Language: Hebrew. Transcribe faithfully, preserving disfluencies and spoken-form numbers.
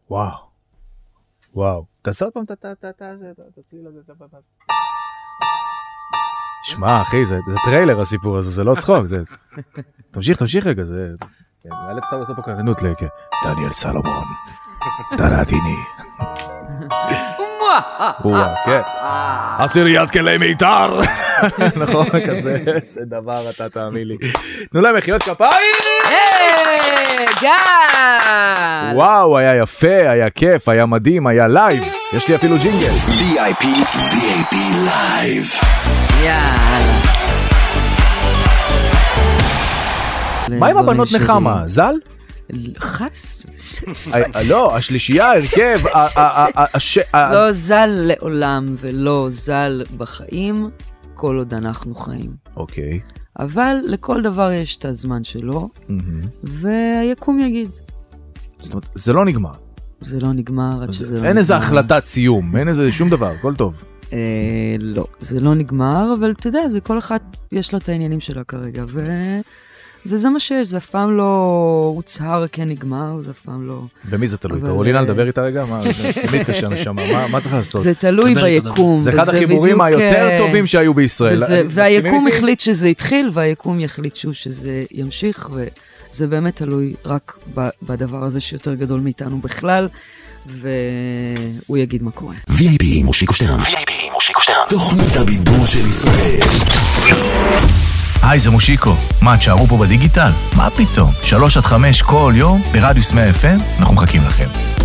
וואו. וואו. תעשה עוד פעם, תצליל לזה. שמע, אחי, זה טריילר הסיפור הזה, זה לא צחוק. תמשיך, תמשיך רגע, זה... אלכס אתה עושה פה קרנות לכ... דניאל סלומון. דנתיני. וואה, כן. עשיריית כלי מיתר. נכון, כזה, זה דבר, אתה תאמין לי. תנו להם מחיאות כפיים! היי, גל! וואו, היה יפה, היה כיף, היה מדהים, היה לייב. יש לי אפילו ג'ינגל. וי איי פי, וי איי פי לייב. יאללה. מה עם הבנות נחמה? זל? חס? לא, השלישייה, הרכב. לא זל לעולם ולא זל בחיים, כל עוד אנחנו חיים. אוקיי. אבל לכל דבר יש את הזמן שלו, והיקום יגיד. זאת אומרת, זה לא נגמר. זה לא נגמר עד שזה לא נגמר. אין איזה החלטת סיום, אין איזה שום דבר, הכל טוב. לא, זה לא נגמר, אבל אתה יודע, זה כל אחת יש לה את העניינים שלה כרגע, ו... וזה מה שיש, זה אף פעם לא הוצהר כן נגמר, זה אף פעם לא... במי זה תלוי? קרולינה, לדבר איתה רגע? מה, תמיד קשה נשמה, מה צריך לעשות? זה תלוי ביקום. זה אחד החיבורים היותר טובים שהיו בישראל. והיקום החליט שזה התחיל, והיקום יחליט שזה ימשיך, וזה באמת תלוי רק בדבר הזה שיותר גדול מאיתנו בכלל, והוא יגיד מה קורה. וי איי פי מושיקו שטרן. וי איי פי מושיקו שטרן. תוכנית הבידור של ישראל. היי, זה מושיקו. מה, תשארו פה בדיגיטל? מה פתאום? שלוש עד חמש כל יום ברדיוס מאה אף אם, אנחנו מחכים לכם.